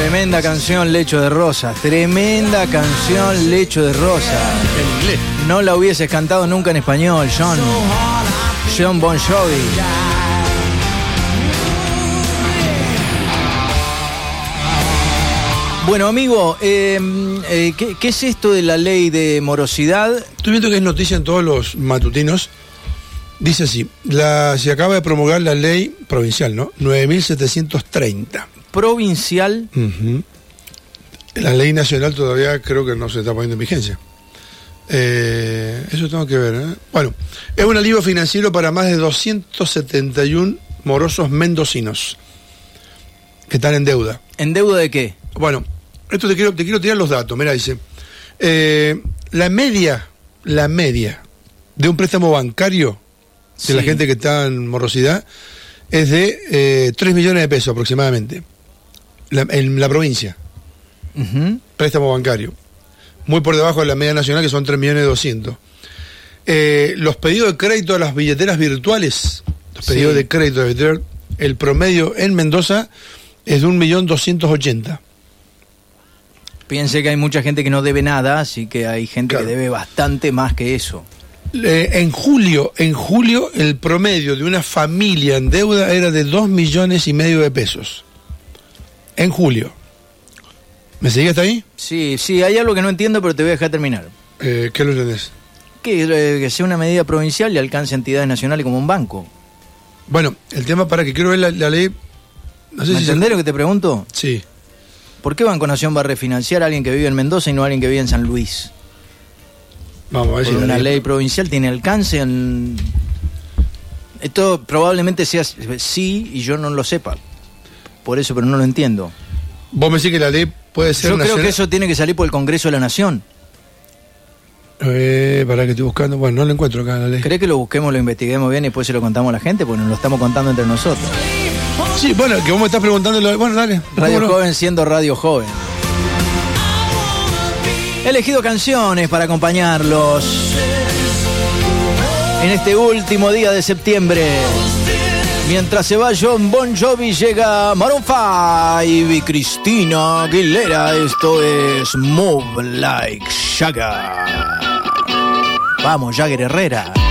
Tremenda canción, Lecho de Rosas. Tremenda canción, Lecho de Rosas. En inglés. No la hubieses cantado nunca en español, John Bon Jovi. Bueno, amigo, ¿qué es esto de la ley de morosidad? Estoy viendo que es noticia en todos los matutinos. Dice así, se acaba de promulgar la ley provincial, ¿no? 9.730. Provincial. Uh-huh. La ley nacional todavía creo que no se está poniendo en vigencia. Eso tengo que ver, ¿eh? Bueno, es un alivio financiero para más de 271 morosos mendocinos que están en deuda. ¿En deuda de qué? Bueno, esto te quiero tirar los datos. Mira, dice, la media de un préstamo bancario de la gente que está en morosidad es de 3 millones de pesos aproximadamente en la provincia. Uh-huh. Préstamo bancario. Muy por debajo de la media nacional, que son 3.200.000. Los pedidos de crédito a las billeteras virtuales, el promedio en Mendoza es de 1.280.000. Piense que hay mucha gente que no debe nada, así que hay gente que debe bastante más que eso. En julio, el promedio de una familia en deuda era de 2,5 millones de pesos. En julio. ¿Me seguís hasta ahí? Sí, hay algo que no entiendo, pero te voy a dejar terminar. ¿Qué lo entendés? Que sea una medida provincial y alcance entidades nacionales como un banco. Bueno, el tema para que quiero ver la ley... No sé ¿Me entendés lo que te pregunto? Sí. ¿Por qué Banco Nación va a refinanciar a alguien que vive en Mendoza y no a alguien que vive en San Luis? Vamos a ver si una ley provincial tiene alcance en... Esto probablemente sea sí y yo no lo sepa. Por eso, pero no lo entiendo. ¿Vos me decís que la ley puede ser nacional? Yo creo que eso nacional? tiene que salir por el Congreso de la Nación. Para que estoy buscando. Bueno, no lo encuentro acá en la ley. ¿Cree que lo busquemos, lo investiguemos bien y después se lo contamos a la gente? Porque nos lo estamos contando entre nosotros. Sí, bueno, que vos me estás preguntando. Bueno, dale. Radio Joven siendo Radio Joven. He elegido canciones para acompañarlos en este último día de septiembre. Mientras se va John Bon Jovi, llega Maroon 5 y Cristina Aguilera. Esto es Move Like Jagger. Vamos, Jagger Herrera.